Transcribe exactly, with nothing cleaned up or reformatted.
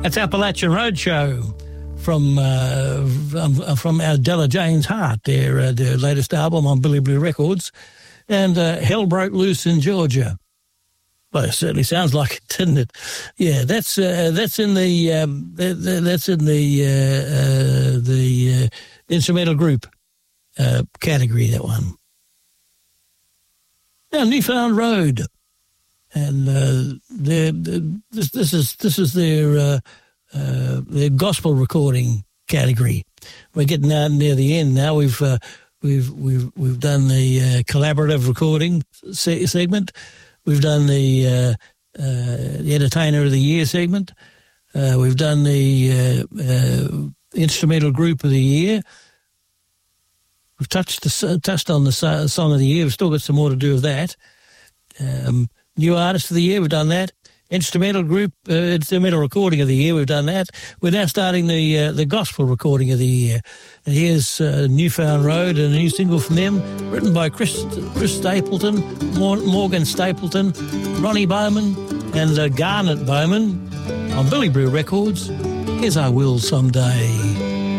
That's Appalachian Roadshow from uh, from, from our Della Jane's Heart, their, uh, their latest album on Billy Blue Records, and uh, Hell Broke Loose in Georgia. Well, it certainly sounds like it, didn't it? Yeah, that's uh, that's in the um, that's in the uh, uh, the uh, instrumental group uh, category. That one. Now, Newfound Road, and uh, they're, they're, this this is this is their uh, uh, their gospel recording category. We're getting out near the end now. We've uh, we've we've we've done the uh, collaborative recording se- segment. We've done the, uh, uh, the Entertainer of the Year segment. Uh, we've done the uh, uh, Instrumental Group of the Year. We've touched the, touched on the Song of the Year. We've still got some more to do with that. Um, New Artist of the Year, we've done that. Instrumental Group, uh, Instrumental Recording of the Year, we've done that. We're now starting the uh, the Gospel Recording of the Year. And here's uh, Newfound Road, and a new single from them, written by Chris Chris Stapleton, Morgan Stapleton, Ronnie Bowman, and uh, Garnet Bowman on Billy Brew Records. Here's I Will Someday.